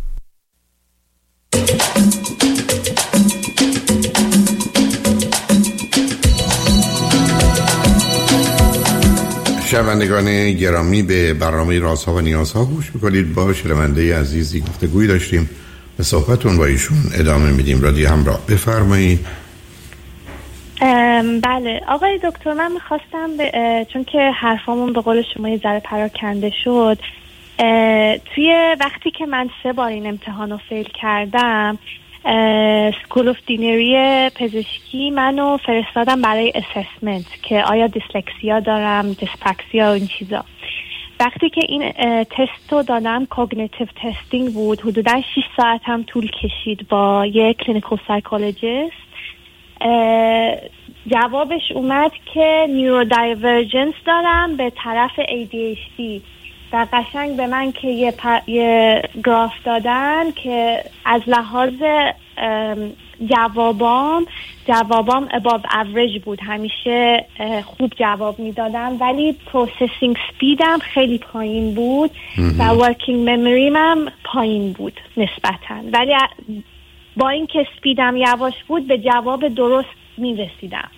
شنوندگان گرامی، به برنامه رازها و نیازها گوش میکنید. با شنونده عزیزی گفتگویی داشتیم، به صحبتون با ایشون ادامه میدیم. رادیو همراه، بفرمایید. بله آقای دکتر، من میخواستم چون که حرفامون به قول شما یه ذره پراکنده شد، توی وقتی که من سه بار این امتحان رو فیل کردم، سکول اف دینری پزشکی منو فرستادم برای اسسمنت که آیا دیسلکسیا دارم، دیسپرکسیا و این چیزا. وقتی که این تست رو دادم، کوگنیتیو تستینگ بود، حدودا شش ساعت هم طول کشید با یک کلینیکال سایکولوژیست. جوابش اومد که نیورو دایورجنس دارم به طرف ای دی اچ دی و قشنگ به من که یه, پ... یه گراف دادن که از لحاظ جوابام جوابام above average بود، همیشه خوب جواب میدادم، ولی پروسسینگ سپیدم خیلی پایین بود و ورکینگ مموریم هم پایین بود نسبتاً، ولی با این که سپیدم یواش بود به جواب درست میرسیدم.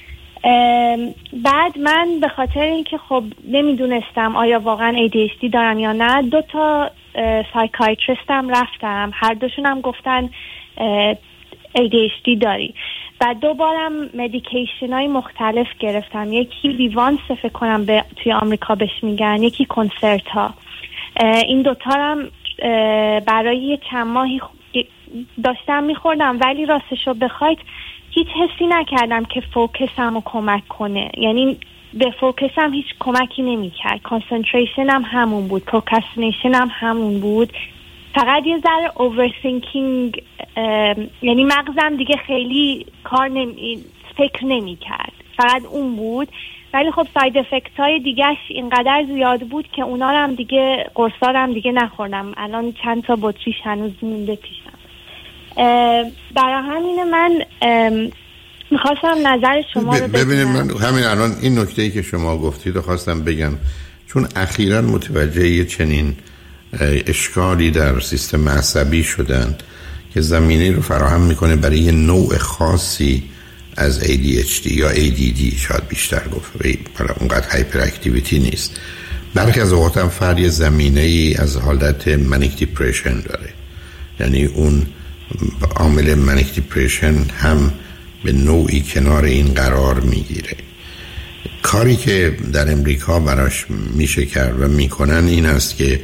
بعد من به خاطر اینکه خب نمیدونستم آیا واقعا ای دی اچ دی دارم یا نه، دو تا سایکایتریستم رفتم، هر دوشون هم گفتن ای دی اچ دی داری. بعد دوبارم مدیکیشن های مختلف گرفتم، یکی ویوانس فکر کنم به توی آمریکا بهش میگن، یکی کنسرت ها. این دوتا هم برای چند ماهی داشتم میخوردم، ولی راستشو بخواید هیچ حسی نکردم که فوکسم رو کمک کنه، یعنی به فوکسم هیچ کمکی نمیکرد. کانسنتریشن هم همون بود، پروکرستینیشن هم همون بود، فقط یه ذره اوورثینکینگ، یعنی مغزم دیگه خیلی کار نمی فکر نمیکرد، فقط اون بود. ولی خب ساید افکت های دیگهش اینقدر زیاد بود که اونا رو هم دیگه قرصا هم دیگه نخوردم. الان چند تا بطریش هنوز مونده پیشم. برای همین من میخواستم نظر شما رو ببینید. من همین الان این نکته‌ای که شما گفتید رو خواستم بگم، چون اخیراً متوجه یه چنین اشکالی در سیستم عصبی شدند که زمینه رو فراهم میکنه برای یه نوع خاصی از ای دی اچ دی یا ای دی دی، شاید بیشتر گفت، برای اونقدر هایپر اکتیویتی نیست. برخی از اوقات هم فرد یه زمینه‌ای از حالت منیک دیپرشن داره، یعنی اون عامل منیک دیپرشن هم به نوعی کنار این قرار میگیره. کاری که در امریکا براش میشه کرد و میکنن این است که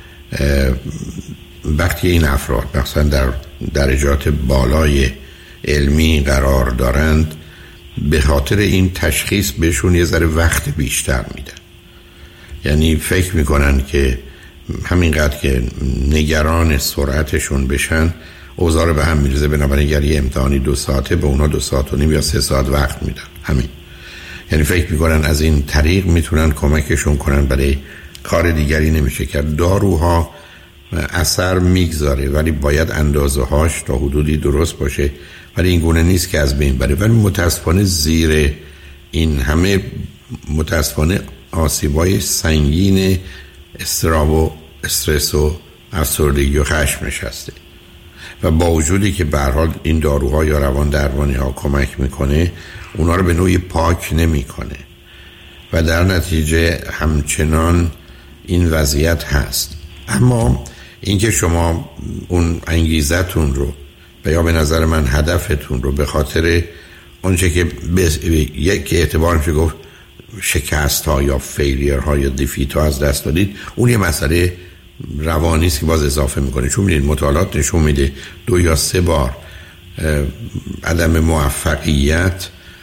وقتی این افراد مثلا در درجات بالای علمی قرار دارند، به خاطر این تشخیص بهشون یه ذره وقت بیشتر میدن. یعنی فکر میکنن که همینقدر که نگران سرعتشون بشن اوضاع رو به هم میرزه، بنابراین اگر یه امتحانی دو ساعته به اونا دو ساعت و نیم یا سه ساعت وقت میدن. همین، یعنی فکر میکنن از این طریق میتونن کمکشون کنن، برای کار دیگری نمیشه کرد. داروها اثر میگذاره ولی باید اندازه هاش تا حدودی درست باشه، ولی این گونه نیست که از بین بره. ولی متاسفانه زیر این همه متاسفانه آسیبای سنگین استراب و استرس و افسردگی و خشم نشسته و با وجودی که به هر حال این داروها یا روان درمانی ها کمک میکنه، اونا رو به نوعی پاک نمیکنه و در نتیجه همچنان این وضعیت هست. اما اینکه شما اون انگیزتون رو و یا به نظر من هدفتون رو به خاطر اونچه که یک اعتبار میشه گفت شکست ها یا فیلیر ها یا دیفیت ها از دست دادید، اون یه مسئله روانی است که باز اضافه میکنه. چون میدید مطالعات نشون میده دو یا سه بار عدم موفقیت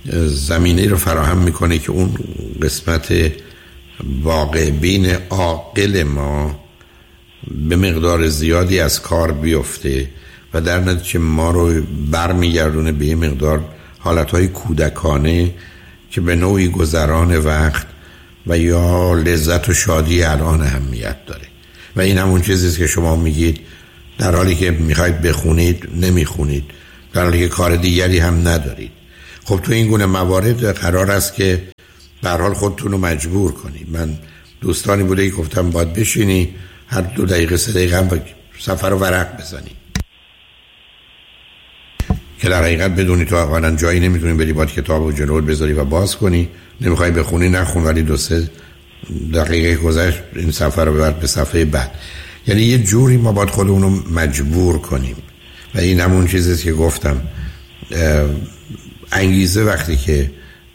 زمینه رو فراهم میکنه که اون قسمت واقع بین عاقل ما به مقدار زیادی از کار بیفته و در نتیجه ما رو برمیگردونه به یه مقدار حالتهای کودکانه که به نوعی گذران وقت و یا لذت و شادی الان اهمیت داره. و این همون چیزیست که شما میگید در حالی که میخواید بخونید نمیخونید، در حالی که کار دیگری هم ندارید. خب تو این گونه موارد قرار است که به هر حال خودتون رو مجبور کنید. من دوستانی بوده که گفتم باید بشینی هر دو دقیقه سه دقیقه هم سفر رو ورق بزنی که در حقیقت بدونی تو اولا جایی نمیتونی بری، باید کتاب و جلوت بذاری و باز کنی، نمیخوای بخونی نخون، ولی دو سه دقیقه گذشت این سفر رو ببر به صفحه بعد. یعنی یه جوری ما باید خودمون رو مجبور کنیم و این همون چیزیست که گفتم انگیزه وقتی که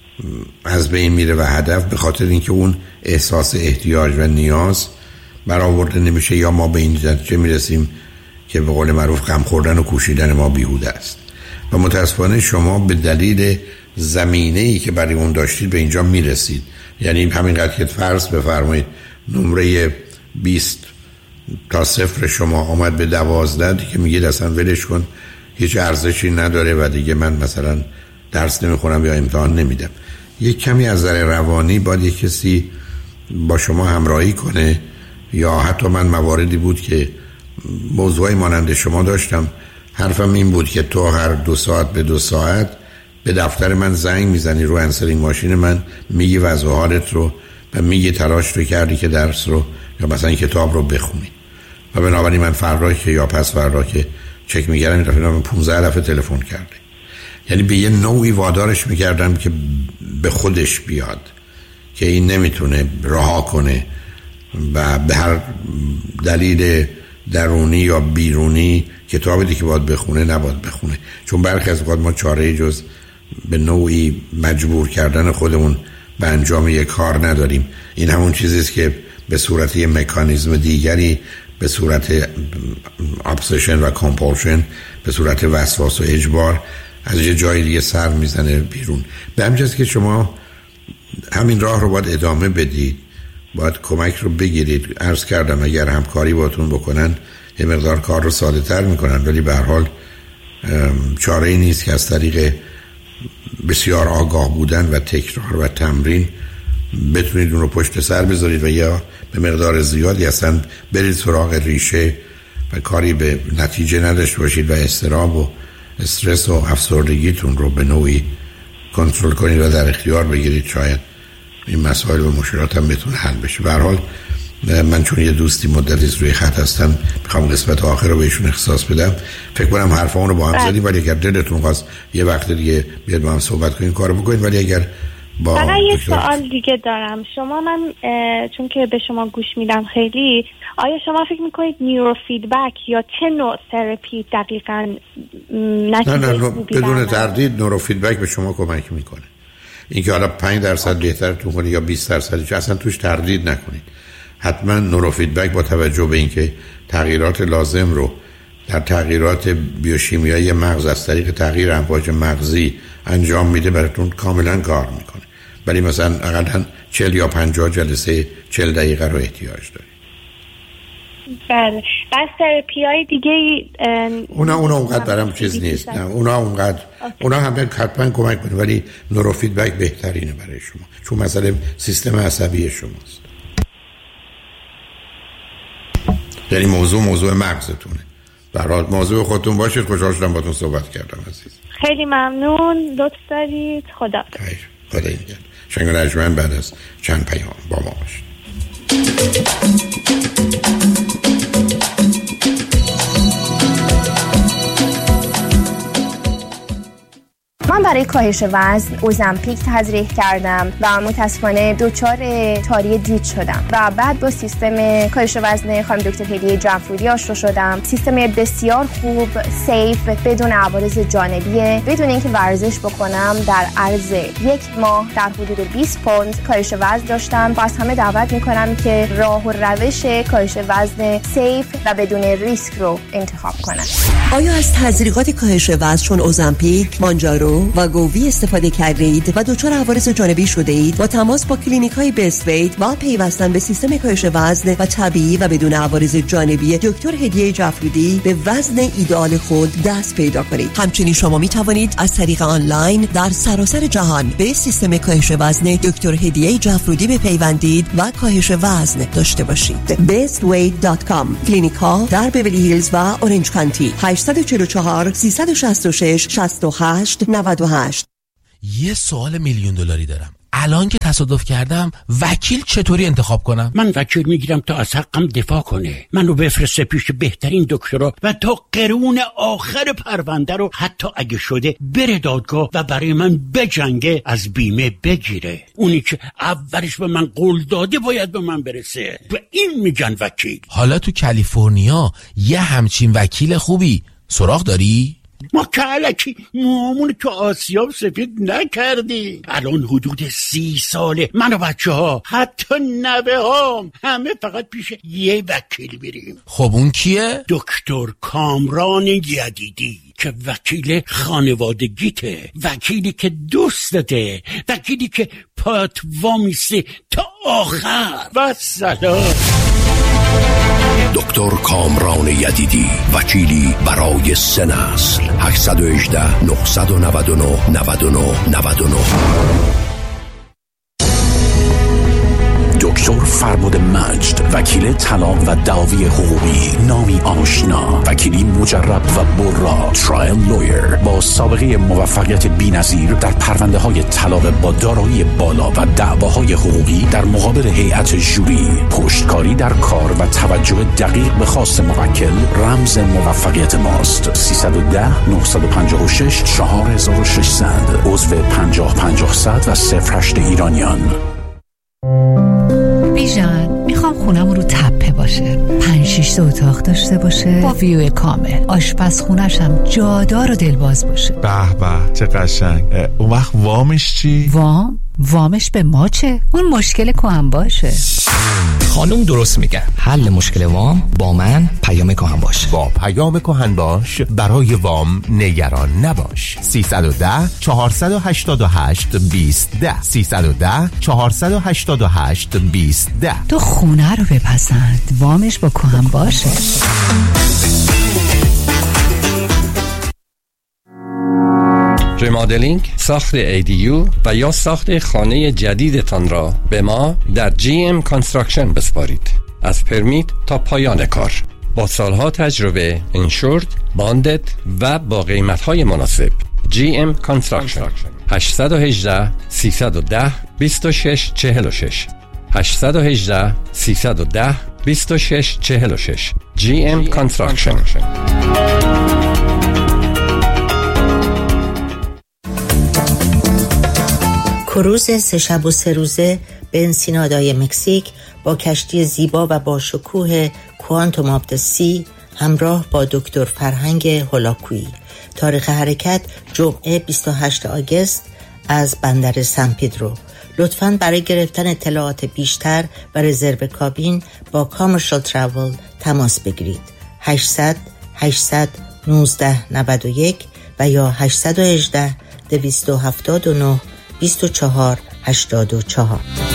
از بین میره و هدف به خاطر اینکه اون احساس احتیاج و نیاز برآورده نمیشه یا ما به این نتیجه میرسیم که به قول معروف غم خوردن و کوشیدن ما بیهوده است. و متاسفانه شما به دلیل زمینه‌ای که برای اون داشتید به اینجا میرسید. یعنی همینقدر که فرض بفرمایید نمره بیست تا صفر شما آمد به دوازده که میگید اصلا ولش کن هیچ ارزشی نداره و دیگه من مثلا درس نمیخونم یا امتحان نمیدم. یک کمی از نظر روانی باید یک کسی با شما همراهی کنه، یا حتی من مواردی بود که موضوعی مانند شما داشتم، حرفم این بود که تو هر دو ساعت به دو ساعت به دفتر من زنگ میزنی، رو انسرینگ ماشین من میگی وضع حالت رو و میگی تلاش رو کردی که درس رو یا مثلا کتاب رو بخونی و بنابراین من فردا که یا پس فردا که چک میگردم این دفعه من پانزده دفعه تلفن کرده. یعنی به یه نوعی وادارش میکردم که به خودش بیاد که این نمیتونه رها کنه و به هر دلیل درونی یا بیرونی کتابی که باید بخونه نباید بخونه، چون برخی از اوقات ما چاره‌ای جز به نوعی مجبور کردن خودمون به انجام یک کار نداریم. این همون چیزیست که به صورت یک مکانیزم دیگری، به صورت ابسشن و کامپولشن، به صورت وسواس و اجبار از یه جای دیگه سر میزنه بیرون. به همین جاست که شما همین راه رو باید ادامه بدید، باید کمک رو بگیرید. عرض کردم اگر همکاری باتون بکنن یه مقدار کار رو ساده تر میکنن، ولی به هر حال چاره ای نیست که از طریق بسیار آگاه بودن و تکرار و تمرین بتونید اون رو پشت سر بذارید و یا به مقدار زیادی اصلا برید سراغ ریشه و کاری به نتیجه نداشته باشید و اضطراب و استرس و افسردگیتون رو به نوعی کنترل کنید و در اختیار بگیرید. شاید این مسائل و مشکلات هم بتونه حل بشه. به هر حال من چون یه دوستی مدتی روی خط هستم میخوام قسمت آخر رو بهشون اختصاص بدم. فکر کنم حرفامون رو با هم زدیم، ولی اگر دلتون خواست یه وقت دیگه بیاد با هم صحبت کنیم کارو بکنید. ولی اگر با فقط یه سوال دیگه دارم. شما من چون که به شما گوش میدم خیلی، آیا شما فکر میکنید نیورو فیدبک یا چه نوع تراپی دقیقاً نتیجه نه نه خوبی بدون تردید نورو فیدبک به شما کمک میکنه. اینکه حالا پنج درصد بهترتون کنه یا بیست درصد چه اصلا توش تردید نکنید. حتما نورو فیدبک با توجه به اینکه تغییرات لازم رو در تغییرات بیوشیمیایی مغز از طریق تغییر امواج مغزی انجام میده براتون کاملا کار میکنه. ولی مثلا اقلا چهل یا پنجاه جلسه چهل دقیقه رو احتیاج داره. بله. بس تراپی های دیگه اونا اونا اونقدر برام چیز نیست. نه اونا اونقدر اونا همه حتما کمک کنه، ولی نورو فیدبک بهترینه برای شما، چون مسئله سیستم عصبی شماست. یعنی موضوع موضوع مغزتونه. برای موضوع خودتون باشید. خوشحال شدم باهاتون صحبت کردم عزیز. خیلی ممنون. لطف دارید. خدا خیر. خدا نگهدار. شنگ رجمن بعد از چند پیام با ما باشید. من برای کاهش وزن اوزمپیک تزریق کردم و متاسفانه دچار تاری دید شدم و بعد با سیستم کاهش وزن خانم دکتر هدیه جعفری آشنا شدم. سیستم بسیار خوب، سیف، بدون عوارض جانبیه، بدون اینکه ورزش بکنم. در عرض یک ماه در حدود بیست پوند کاهش وزن داشتم و از همه دعوت میکنم که راه و روش کاهش وزن سیف و بدون ریسک رو انتخاب کنن. آیا از تزریقات کاهش وزن چون اوزمپیک، مانجارو و وگووی استفاده کرده اید و دچار عوارض جانبی شده اید، با تماس با کلینیک های بیست ویت و پیوستن به سیستم کاهش وزن و طبیعی و بدون عوارض جانبی دکتر هدیه جعفرودی به وزن ایدئال خود دست پیدا کنید. همچنین شما می توانید از طریق آنلاین در سراسر جهان به سیستم کاهش وزن دکتر هدیه جعفرودی بپیوندید و کاهش وزن داشته باشید. بیست ویت دات کام. کلینیک ها در بیولی هیلز و اورنج کانتی. هشت چهار چهار سه شش شش شش هشت نه هشت. یه سوال میلیون دلاری دارم. الان که تصادف کردم وکیل چطوری انتخاب کنم؟ من وکیل میگیرم تا از حقم دفاع کنه، منو بفرسته پیش بهترین دکترا و تا قرون آخر پرونده رو حتی اگه شده بره دادگاه و برای من بجنگه، از بیمه بگیره. اونی که اولش به من قول داده باید به من برسه. به این میگن وکیل. حالا تو کالیفرنیا یه همچین وکیل خوبی سراغ داری؟ ما که علکی موامون تو آسیاب سفید نکردی. الان حدود سی ساله من و بچه ها حتی نوه هام همه فقط پیش یه وکیل میریم. خب اون کیه؟ دکتر کامران یدیدی که وکیل خانوادگیته، وکیلی که دوستته، وکیلی که پات وامیسته تا آخر. و سلام. دکتر کامران یدیدی، وکیلی برای سه نسل. هشت یک هشت نه نه نه نه نه نه نه. دکتر فرمود مجد، وکیل طلاق و دعاوی حقوقی، نامی آشنا، وکیلی مجرب و برا، ترایل لویر با سابقه موفقیت بی‌نظیر در پرونده های طلاق با دارایی بالا و دعواهای حقوقی در مقابل هیئت ژوری. پشتکاری در کار و توجه دقیق به خواست موکل رمز موفقیت ماست. سیصد و ده نهصد و پنجاه و شش چهار هزار و ششصد، عضو پنجاه پنجاه صد و صفر هشت ایرانیان. بیژن، میخوام خونم رو تپه باشه، پنج شیش تا اتاق داشته باشه با ویو کامل، آشپزخونه‌ش هم جادار و دلباز باشه. به به چه قشنگ. اون وقت وامش چی؟ وام؟ وامش به ما چه؟ اون مشکل کهن باشه. خانم درست میگن، حل مشکل وام با من پیام کهن باش. با پیام کهن باش برای وام نگران نباش. سیصد و ده چهارصد و هشتاد و هشت بیست ده سیصد و ده چهارصد و هشتاد و هشت بیست ده. تو خونه رو بپسند، وامش با کهن باشه. ریمادلینگ، ساخت ای دی یو و یا ساخت خانه جدیدتان را به ما در جی ام کانستراکشن بسپارید. از پرمیت تا پایان کار با سالها تجربه، انشورد، باندد و با قیمت‌های مناسب. جی ام کانستراکشن. هشت یک هشت سه یک صفر دو شش چهار شش هشت یک هشت سه یک صفر دو شش چهار شش. جی ام کانستراکشن. کروز سه شب و سه روزه به انسینادای مکزیک با کشتی زیبا و با شکوه کوانتوم آف د سی همراه با دکتر فرهنگ هولاکویی. تاریخ حرکت جمعه بیست و هشتم آگوست از بندر سن پدرو. لطفاً برای گرفتن اطلاعات بیشتر و رزرو کابین با کامرشال تراول تماس بگیرید. هشتصد هشتصد نوزده نود و یک و یا هشتصد و هجده دویست و هفتاد و نه بیست و چهار هشتاد و چهار.